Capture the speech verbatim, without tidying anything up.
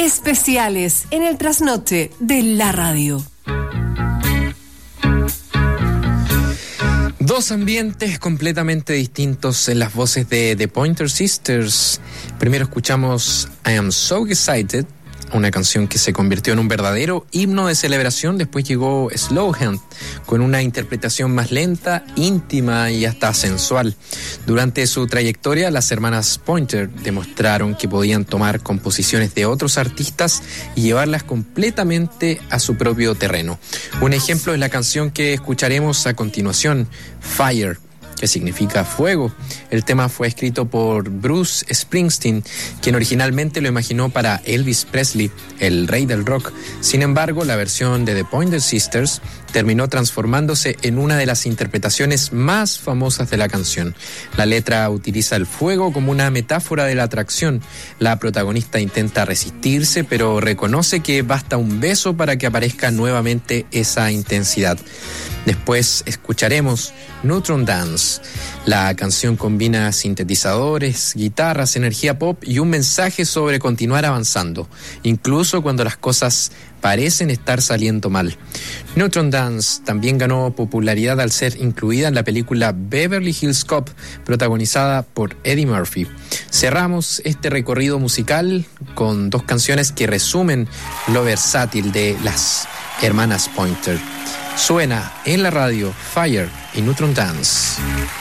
Especiales en el trasnoche de la radio. Dos ambientes completamente distintos en las voces de The Pointer Sisters. Primero escuchamos I Am So Excited, una canción que se convirtió en un verdadero himno de celebración. Después llegó Slow Hand, con una interpretación más lenta, íntima y hasta sensual. Durante su trayectoria, las hermanas Pointer demostraron que podían tomar composiciones de otros artistas y llevarlas completamente a su propio terreno. Un ejemplo es la canción que escucharemos a continuación, Fire, que significa fuego. El tema fue escrito por Bruce Springsteen, quien originalmente lo imaginó para Elvis Presley, el rey del rock. Sin embargo, la versión de The Pointer Sisters terminó transformándose en una de las interpretaciones más famosas de la canción. La letra utiliza el fuego como una metáfora de la atracción. La protagonista intenta resistirse, pero reconoce que basta un beso para que aparezca nuevamente esa intensidad. Después escucharemos Neutron Dance. La canción combina sintetizadores, guitarras, energía pop y un mensaje sobre continuar avanzando, incluso cuando las cosas parecen estar saliendo mal. Neutron Dance también ganó popularidad al ser incluida en la película Beverly Hills Cop, protagonizada por Eddie Murphy. Cerramos este recorrido musical con dos canciones que resumen lo versátil de las hermanas Pointer. Suena en la radio Fire y Neutron Dance.